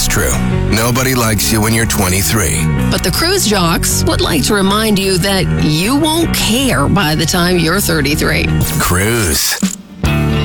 it's true. Nobody likes you when you're 23. But the Cruise Jocks would like to remind you that you won't care by the time you're 33. Cruise.